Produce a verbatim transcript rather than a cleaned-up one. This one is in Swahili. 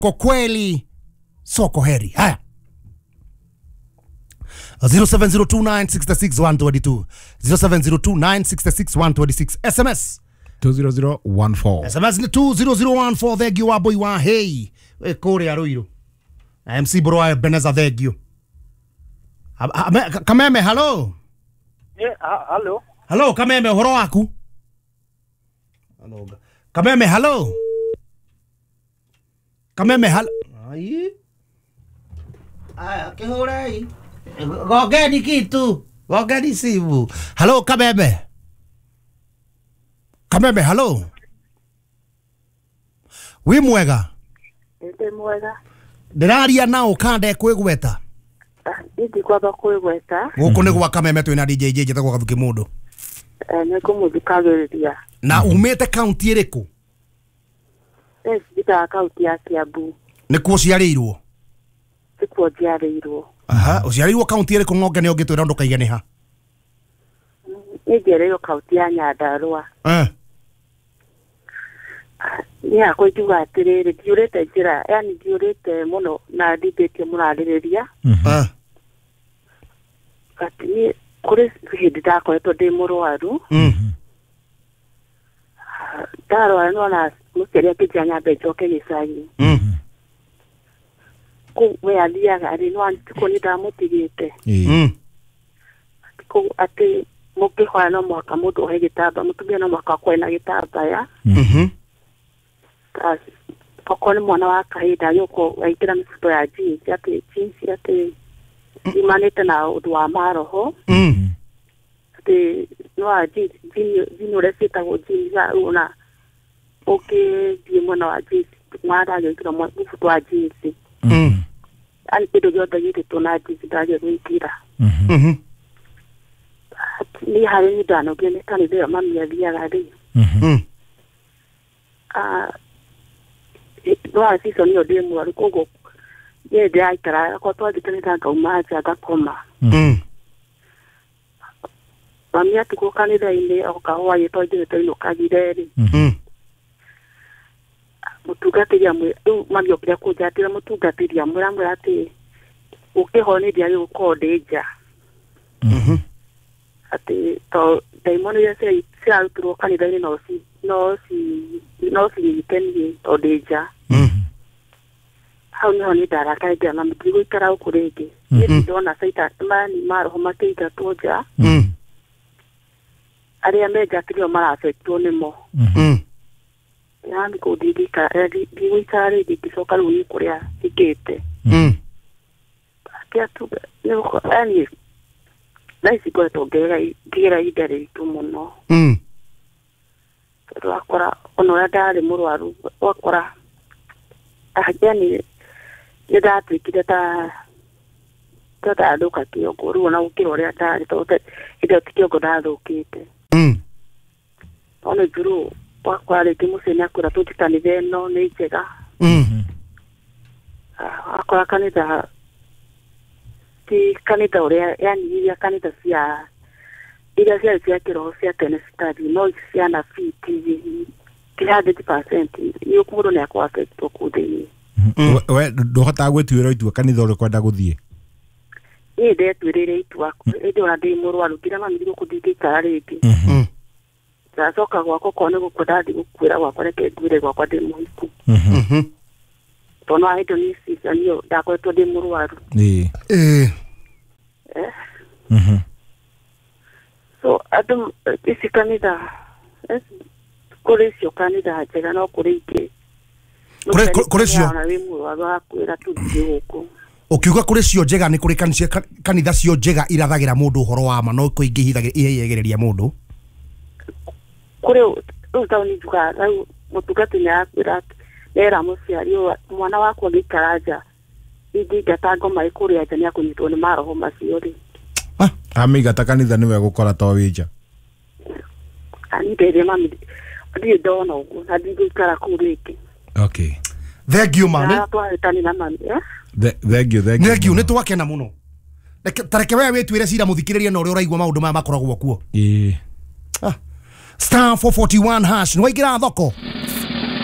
kwa kweli soko heri. Haya, zero seven zero two nine six six one two two, zero seven zero two nine six six one two six. S M S two zero zero one four. S M S ni two zero zero one four. Thegio wa boy wa hey we kore ya Ruiru. M C bro wa Beneza thegio. Kameme hello. Eh, hello. Hello Kameme, horo waku? Hello. Kameme hello. Kameme hello. Ai. Aya kihurai. Gogeni kitu. Gogeni simu. Hello Kameme. Kameme hello. Wi mwega? Ndi mwega. Ndiraria nao kande kwigweta. Ndi kwaba kwigweta. Guku ni gwa Kameme twina D J J jetagwo Gathuki Mundu. Eh ni kumuthikagiriria. Na umete county iriku? Eh ndita county ya Kiambu. Ni kuo ciarirwo? Ni kuo ciarirwo. Aha, uciarirwo county iriku ngonge ni ungitwira nduka igene ha? Ni ngereyo county ya Nyandarua. Eh. Ni akwijuga atiriri ndiurite njira, yani ndiurite muno na ndithĩtie mũrarĩrĩria. Eh. Ati ni kuri hindi ndakoretwo ndi mũrwaru. Mhm. Ndarwara nona mũciari akĩnjĩra nyambe njoke gĩcagi. Mhm. Kũu we athiaga arĩ no antikũ nĩ ndamũtigĩte. Mhm. Kũu atĩ mũkĩhoya no mwaka mũndũ ohe gĩtamba, mũtumia no mwaka kwena gĩtambaya. Mhm. Kasi okorwo nĩ mwana wa kahinda gĩũkwo waingĩra mĩbuto ya jeans atĩ jeans atĩ imanĩte na ũndũ wa maroho. Mhm. Atĩ no a jeans jeans ũrĩa ciĩtagwo jeans ona ũkĩthiĩ mwena wa jeans mwana agĩkĩra mũbuto wa jeans. Mhm. Ani kĩndũ gĩothe gĩtĩtwo na jeans ndagĩa gwĩkĩra. Mhm. Nĩ harĩ nĩ ndanogio nĩ kanitha ĩyo mami athiaga rĩ. Mhm. Ah, no a season ĩyo ndĩ mũrwaru koguo niĩ ndĩraikara akorwo twathikanĩte ngauma nja ngakoma. Mhm. Mami atigwo kanitha-inĩ o kahũa gĩtwanjĩrĩte inũkagire rĩ. Mhm. Mũtungatĩri amwe rĩu mami okĩra kũnjatĩra mũtungatĩri amwe amwĩra atĩ ũkĩho nĩ ndiagĩ gũkorwo ndĩ nja. Mhm. Atĩ to ndaimono iria cirarutirwo kanitha-inĩ no ci no ci no cinyite niĩ to ndĩ nja. Mhm. Hau niho nĩ ndarakare mami ndigũikara gũkũ rĩngĩ. Niĩ ndona Saitani mani maroho makĩingatwo nja. Mhm. Arĩa menjakĩrio marabetwo nĩmo. Mhm. Yani kũu ndigũikara ndigũikara rĩngĩ ngĩcoka rĩu nĩ kũrĩa hingĩte. Mhm. Akĩatuga nĩ gũkorwo yani thaa ici ngoretwo ngĩgera ihinda rĩritũ mũno. Mhm. Tondũ wakora ona ũrĩa ndarĩ mũrwaru wakora yani nĩ ndatuĩkire ta ta ndathũka kĩongo rĩu ona gũkĩra ũrĩa ndarĩ tondũ hĩndĩ ĩyo ti kĩongo ndathũkĩte. Mhm. Ona njũru wakora rĩngĩ mũciĩ nĩ akwĩra tũthiĩ kanitha ĩno nĩ njega. Mhm. Wakora kanitha ti kanitha ũrĩa yani iria kanitha cia iria ciarĩ cia kĩroho cia tene citathiĩ no ici cia nabii ti hundred percent nĩ mũndũ nĩ akũafektwo kũu thĩinĩ. We ndũhotaga gwĩtuĩra itua kanitha ũrĩa ũkwenda gũthiĩ? Niĩ ndetuĩrĩire itua hĩndĩ ona ndĩ mũrwaru nginya mami gũkũ ndingĩikara rĩngĩ. Mhm. Ndacoka gwakwa korwo nĩ gũkũ ndathiĩ gũkuĩra gwakwa reke nduĩre gwakwa ndĩ mũhiku. Mhm. Tondũ no hĩndĩ nĩ season ĩyo ndakoretwo ndĩ mũrwaru. Ĩĩ. Eh. Eh. Mhm. So andũ ici kanitha kũrĩ icio kanitha njega no kũrĩ ingĩ. Kũrĩ cio ona wĩ mũrwaru akwĩra tũthiĩ gũkũ. Ukiuga kuri cio njega ni kuri kanitha cio njega irathagira mundu uhoro wa ma no kuingihithagira iheyegereria mundu kuri rĩu tauni njuga rĩu mũtungati nĩ akwĩra nera mũciari mwana wakwa gĩikara nja ingĩingata ngoma ĩkũrĩa nja nĩ akũnyitwo nĩ maroho macio rĩ. Amĩingata kanitha nĩwe gũkora to wĩ nja. Ani ndĩrĩ mami ndirĩ ndona ũguo na ndingĩikara kũu rĩngĩ. Okay. Thank you mami. Twahĩtani na mami. Thank you, thank you. Thank you, nĩ twakena mũno. Tareke wewe wĩtuĩre cira mũthikĩrĩria na ũrĩa ũraigua maũndũ maya makoragwo kuo. Ĩĩ. Star four forty-one hash nĩ waingĩra thoko